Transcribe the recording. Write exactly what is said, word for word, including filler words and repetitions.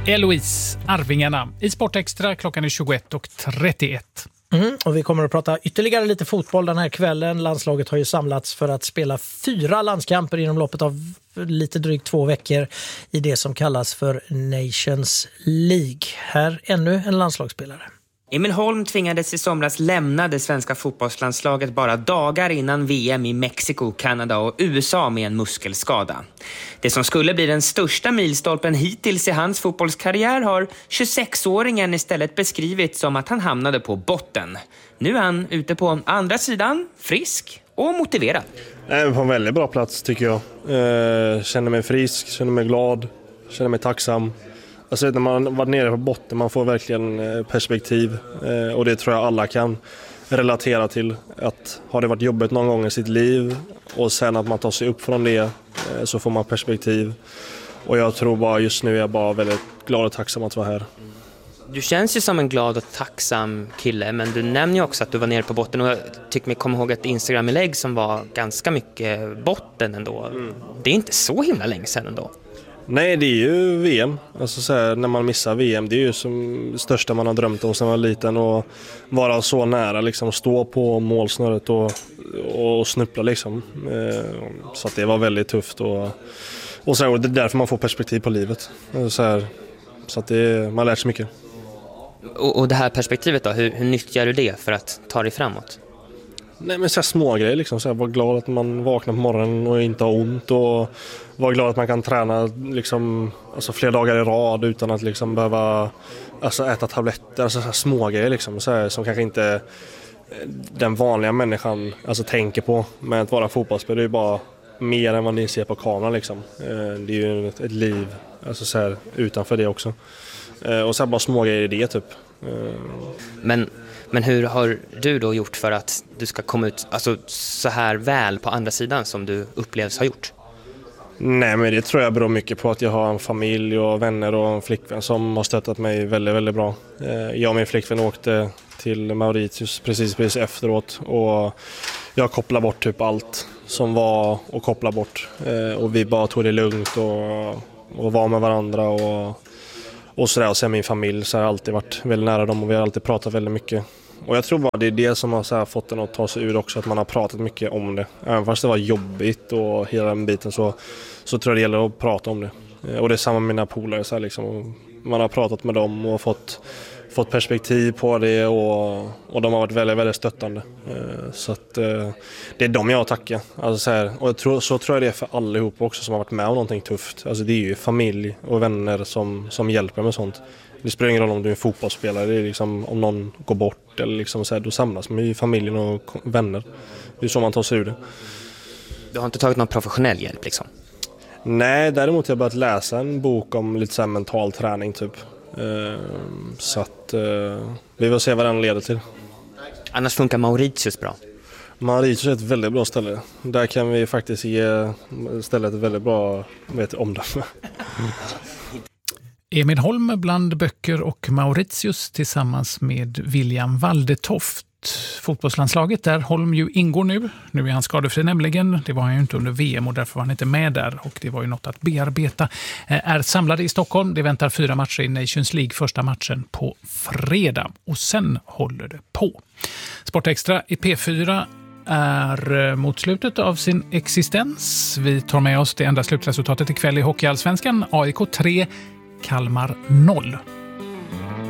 Eloise, Arvingarna i Sportextra. Klockan är tjugoett och trettioett. Mm, och vi kommer att prata ytterligare lite fotboll den här kvällen. Landslaget har ju samlats för att spela fyra landskamper inom loppet av lite drygt två veckor i det som kallas för Nations League. Här ännu en landslagsspelare. Emil Holm tvingades i somras lämna det svenska fotbollslandslaget bara dagar innan V M i Mexiko, Kanada och U S A med en muskelskada. Det som skulle bli den största milstolpen hittills i hans fotbollskarriär har tjugosexåringen istället beskrivit som att han hamnade på botten. Nu är han ute på andra sidan, frisk och motiverad. Jag är på en väldigt bra plats tycker jag. Eh, känner mig frisk, känner mig glad, känner mig tacksam. Alltså när man var nere på botten, man får verkligen perspektiv eh, och det tror jag alla kan relatera till. Att har det varit jobbigt någon gång i sitt liv och sen att man tar sig upp från det eh, så får man perspektiv. Och jag tror bara just nu är jag bara väldigt glad och tacksam att vara här. Du känns ju som en glad och tacksam kille, men du nämner ju också att du var nere på botten och jag tycker mig komma ihåg ett Instagram-inlägg som var ganska mycket botten ändå. Mm. Det är inte så himla länge sedan ändå. Nej, det är ju V M. Alltså så här, när man missar V M, det är ju som det största man har drömt om sedan man var liten. Och vara så nära, liksom, stå på målsnöret och, och snuppla. Liksom. Så att det var väldigt tufft. Och, och, så här, och det är därför man får perspektiv på livet. Så, här, så att det, man lär sig mycket. Och, och det här perspektivet då, hur, hur nyttjar du det för att ta dig framåt? Nej, men så här små grejer liksom, så här, var glad att man vaknar på morgonen och inte har ont och var glad att man kan träna liksom, alltså, flera dagar i rad utan att liksom behöva alltså, äta tabletter, alltså, så här, små grejer liksom, så här, som kanske inte den vanliga människan alltså, tänker på. Men att vara fotbollsspelare är ju bara mer än vad ni ser på kameran liksom. Det är ju ett, ett liv alltså, så här, utanför det också. Och så här, bara små grejer i det typ. Men Men hur har du då gjort för att du ska komma ut alltså, så här väl på andra sidan som du upplevs ha gjort? Nej, men det tror jag beror mycket på att jag har en familj och vänner och en flickvän som har stöttat mig väldigt, väldigt bra. Jag och min flickvän åkte till Mauritius precis, precis efteråt och jag kopplade bort typ allt som var att koppla bort. Och vi bara tog det lugnt och, och var med varandra och Och sådär, och sen min familj så har jag alltid varit väldigt nära dem och vi har alltid pratat väldigt mycket. Och jag tror bara det är det som har så här fått den att ta sig ur också, att man har pratat mycket om det. Även fast det var jobbigt och hela den biten så, så tror jag det gäller att prata om det. Och det är samma med mina polare så här liksom. Man har pratat med dem och fått, fått perspektiv på det och, och de har varit väldigt, väldigt stöttande. Så att det är dem jag har tackat. Alltså så här, och jag tror, så tror jag det är för allihop också som har varit med om någonting tufft. Alltså det är ju familj och vänner som, som hjälper med sånt. Det spelar ingen roll om du är en fotbollsspelare, det är liksom, om någon går bort eller liksom så här, då samlas man i familjen och vänner. Det är så man tar sig ur det. Du har inte tagit någon professionell hjälp liksom? Nej, däremot har jag börjat läsa en bok om lite så här mental träning typ. Så att vi får se vad den leder till. Annars funkar Mauritius bra? Mauritius är ett väldigt bra ställe. Där kan vi faktiskt ge stället ett väldigt bra vet, omdöme. Emil Holm bland böcker och Mauritius tillsammans med William Waldetoft. Fotbollslandslaget där Holm ju ingår nu. Nu är han skadefri nämligen. Det var han ju inte under V M och därför var han inte med där. Och det var ju något att bearbeta. Är samlade i Stockholm. Det väntar fyra matcher i Nations League. Första matchen på fredag. Och sen håller det på. Sportextra i P fyra är mot slutet av sin existens. Vi tar med oss det enda slutresultatet ikväll i Hockeyallsvenskan. A I K tre, Kalmar noll.